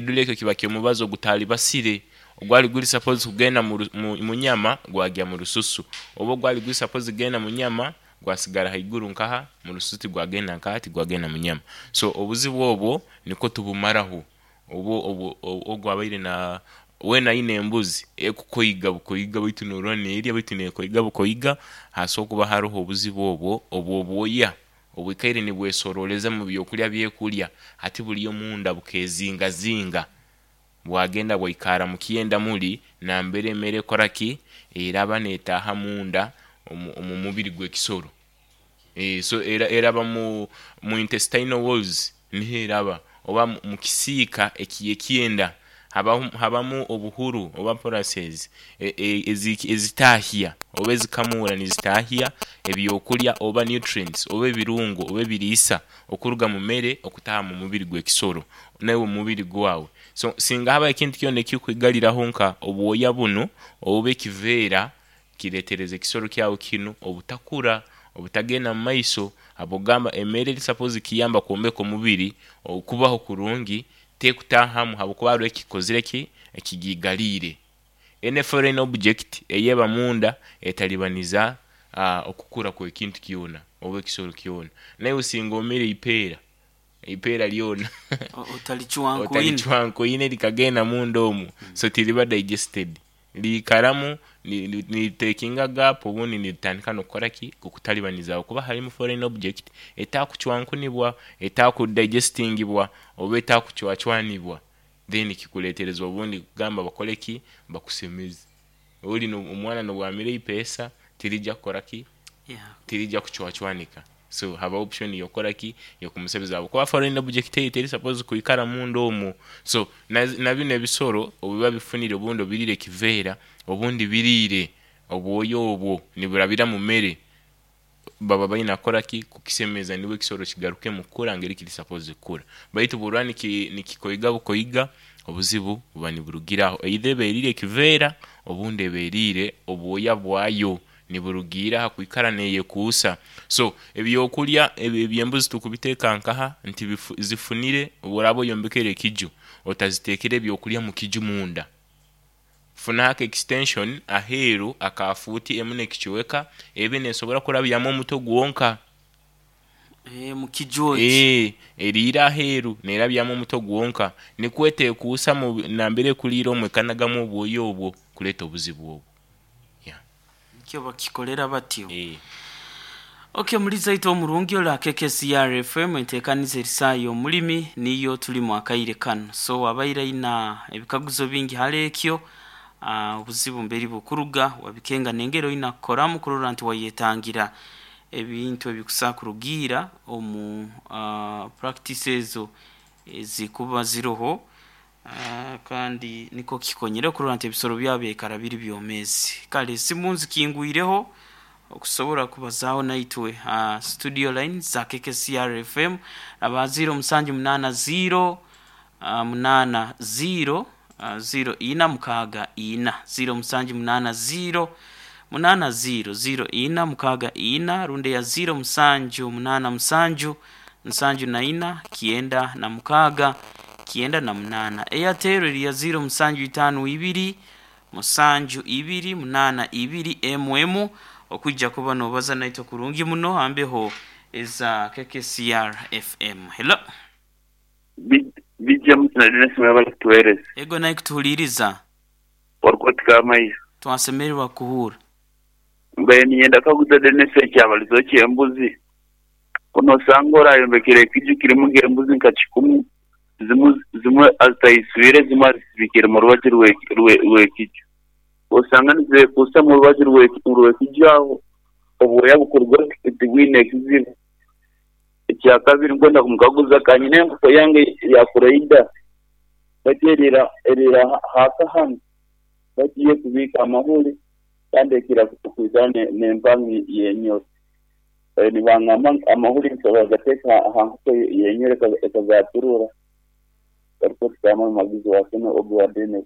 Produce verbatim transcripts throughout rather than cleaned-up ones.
duleke kibake mubazo gutali basire ogwali guli suppose kugenda mu nyama gwagya mu rususu obo gwali guli suppose kugenda mu nyama gwasigara haiguru nkaha mu rusuti gwagenda nkati gwagenda mu nyama so obuzibu obwo niko tubumaraho obo obo ogwabaire na wena ine embuzi ekukoyiga bukoyiga bitu nurone iri bitu ne koyiga bukoyiga haso kuba haruho obuzibu obwo obwo boya obwikaire ni bwesoroleza mu byokulya byekulya ati buliyo munda bukezinga zinga bwagenda bwikara mu kiyenda muri na mbere mere koraki eraba netaha munda mu mubiri gwe kisoro eh so era eraba mu mu intestinal walls nihiraba oba mu kisika ekiye kiyenda haba habamu obuhuru oba processes ezitahia oba ezikamura nizitahia ebyokulya oba nutrients oba birungo oba birisa okuruga mu mere okutaha mu mubiri gwe kisoro nawe mubiri gwawe so singa haba ikintu kyone kikwigaliraho nka obuoya buno obe kivera kiretereze kisoro kyawo kino obutakura obutagena mu maiso abogamba emere suppose kiyamba kuombeka mubiri okubaho kurungi tekutahamu habukuba rwekikozireki ekigigalire ene foreign object eyeba munda etalibaniza uh, okukura kwa kintu kiona obe kisoro kiona naye usingomere ipera ipera liona utalichwanko ine utalichwanko ine likagena munda omu mm. so tiliba digested li karamu ni, ni, ni takinga gap obuni ni tanika no koraki kukutalibaniza okuba halimu foreign object etakuchwankunibwa etakudigestingibwa obe etakuchwachwanibwa then kikuletereza obundi kugamba bakoleki bakusemezi oli no omwana no bwamire ipesa tilija koraki yeah tilija kuchwachwanika so haba option yokoraki yokumusebeza abo kwa foreign object ite suppose kuikara mundo omu so na, na bine bisoro obiba bifunire obundo birire kivera obundi birire obwoyo obwo niburabira mu mere baba bayina koraki kukisemeza niwe kisoro kigaruke mukura ngeri kili suppose kura baitu burani ki nikikoyiga bukoyiga obuzibu bubani burugiraho either berire kivera obunde berire obwoya bwayo niburugira hakuikaraneye kuusa so ebyokulya ebyembuzi tukubiteka nkaha nti zifunire burabo yombekere kiju otazitekere byokulya mu kiju munda funaka extension aheru akafuti emune kichweka ebene sobora kurabiyamo muto gwonka eh mu kijoji eh erira aheru nerabiyamo muto gwonka nikwete kuusa mu nambere kuliro mwekanaga mu bwoyo obwo kuleta obuzibu obwo kyo bakikolera batyo eh okay muri zaito omurungi ola K K C R F M entekanize risayo mulimi niyo tuli mu akaire kano so abaira ina ebikaguzo bingi halekyo uh, obuzibu mberi bukuruga wabikenga nengero ina koramu kurora nti wayetangira ebintu ebikusakurugira omu uh, practices ezikuba ziroho Uh, kandi niko kikonyere kurora nti ebisoro byabe karabiri byomezi kale simunzi kingwireho okusobora kubazaho naitwe uh, studio line za K K C R F M aba zero musanju munana zero uh, munana zero uh, zero ina mukaga ina zero musanju munana zero munana zero zero ina mukaga ina runde ya zero musanju munana musanju musanju na ina kienda na mukaga kienda na munana Airtel ya zero musanju itanu ibiri musanju ibiri munana ibiri M M okujja kuba no baza naito kurungi muno ambeho eza K K C R F M hello bijja mutna Dennis mwabala tuwere ego na ikutuliriza orkot kama hiyo twasemerwa kuhura mbe niyenda kaguda Dennis cyabalizo cyembuzi kuno sangora yombekere kijukire mu ngembuzi nkachikumu zimu zimu azitayisubire zima zibikira mu rwaje rwe rwe kicu osanganize kusa mu rwaje rwe rwe kijaho obuya bukorwa igwine kizibu cya kabiri ngenda kumukaguza kanyine ngo yange yakureida bagerera erera haka hano bagiye kubika amahuri kandi kira kuzane nembangi yenyo ni banga amahuri nsoba gateka hanko yenyere kazaturura Perko kama magizo wasema obwadene.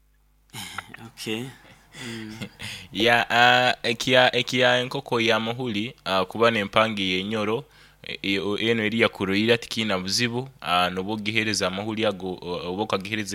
Okay. Mm. ya uh, ekia ekia enkoko ya mahuli uh, kubane empangi yenyoro eno eri ya kuruira tikina buzibu uh, nobogihereza amahuli ago uh, oboka gihereza